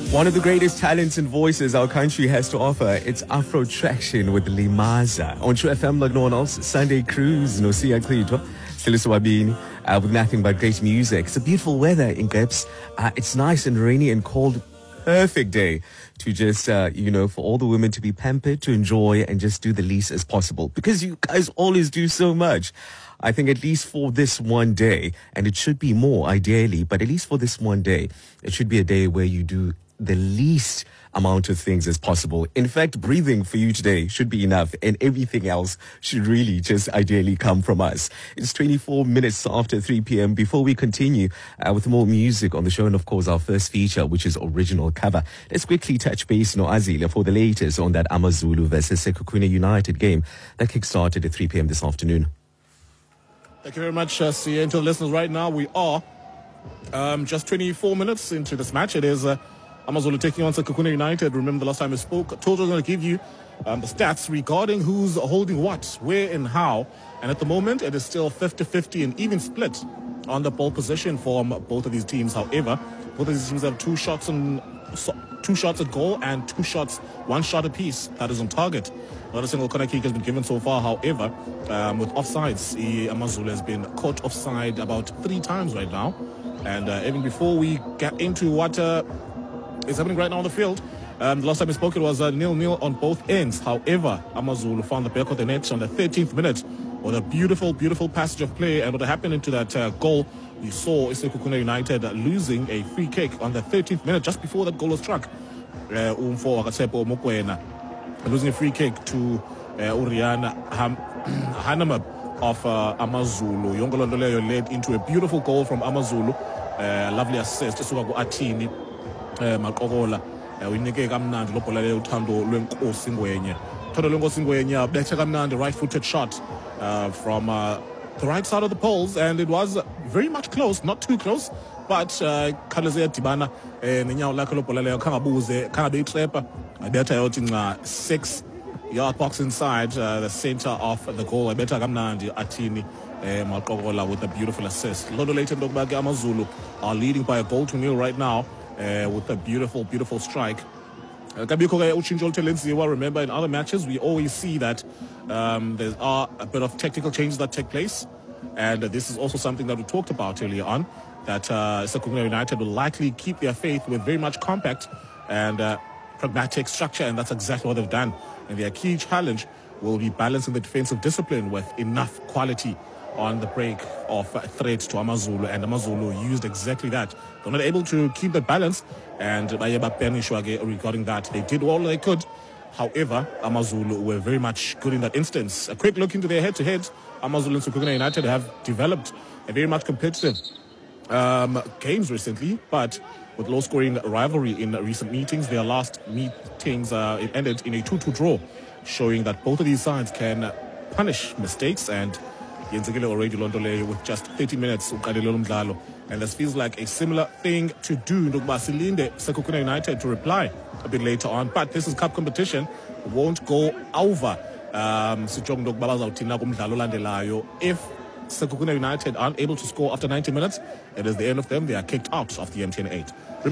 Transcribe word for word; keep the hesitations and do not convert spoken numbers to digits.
One of the greatest talents and voices our country has to offer, it's Afro Traction with Limaza. On True F M like no one else, Sunday Cruise, no Sia Klitwa, Siliswabini, uh, with nothing but great music. It's a beautiful weather in Gips. Uh, it's nice and rainy and cold. Perfect day to just, uh, you know, for all the women to be pampered, to enjoy and just do the least as possible. Because you guys always do so much. I think at least for this one day, and it should be more ideally, but at least for this one day, it should be a day where you do the least amount of things as possible. In fact, breathing for you today should be enough, and everything else should really just ideally come from us. It's twenty-four minutes after three p.m. Before we continue uh, with more music on the show, and of course our first feature, which is original cover, let's quickly touch base no Azila for the latest on that AmaZulu versus Sekhukhune United game that kick-started at three p.m. this afternoon. Thank you very much, uh, C A. And to the listeners right now, we are um, just twenty-four minutes into this match. It is uh, AmaZulu taking on Sekhukhune United. Remember the last time we spoke, I told you I'm going to give you um, the stats regarding who's holding what, where and how. And at the moment, it is still fifty-fifty and even split on the ball position for um, both of these teams. However, both of these teams have two shots on, so, two shots at goal and two shots, one shot apiece that is on target. Not a single corner kick has been given so far. However, um, with offsides, AmaZulu has been caught offside about three times right now. And uh, even before we get into what uh, is happening right now on the field, um, the last time we spoke, it was uh, nil-nil on both ends. However, AmaZulu found the back of the net on the thirteenth minute with a beautiful, beautiful passage of play. And what happened into that uh, goal, we saw Sekhukhune United losing a free kick on the thirteenth minute, just before that goal was struck. Uh, Umfo Wakatepo Mokwena losing a free kick to uh, Uriana Ham Hanamab of uh, AmaZulu. Yongolondoleyo led into a beautiful goal from AmaZulu. Uh, lovely assist. Suka ku Atini uh, Makogola. Uyinike kamnandi lo bhola leyo uthando lwenkosi Ngwenya. Uthando lwenkosi Ngwenya bethe kamnandi right-footed shot uh, from uh, the right side of the poles, and it was very much close, not too close, but Khaleze Dibana nenyawo lakhe lo bhola leyo khangabuze khangabe itrapper abetha yothi nca six yard box inside uh, the center of the goal. Abetha kamnandi Atini Makogola with a beautiful assist. Lodo later Ndogubake AmaZulu are leading by a goal to nil right now uh, with a beautiful beautiful strike. Remember, in other matches, we always see that um, there are a bit of technical changes that take place. And uh, this is also something that we talked about earlier on, that uh, Sekhukhune United will likely keep their faith with very much compact and uh, pragmatic structure, and that's exactly what they've done. And their key challenge will be balancing the defensive discipline with enough quality on the break of uh, threats to AmaZulu, and AmaZulu used exactly that. They're not able to keep the balance, and regarding that, they did all they could. However, AmaZulu were very much good in that instance. A quick look into their head-to-head, AmaZulu and Sekhukhune United have developed a very much competitive um, games recently, but with low-scoring rivalry in recent meetings. Their last meetings uh, it ended in a two two draw, showing that both of these sides can punish mistakes, and yenzekile already Londole with just thirty minutes and this feels like a similar thing to do. Silinde Sekhukhune United to reply a bit later on, but this is cup competition, won't go over. Um, if Sekhukhune United aren't able to score after ninety minutes, it is the end of them. They are kicked out of the M T N eight.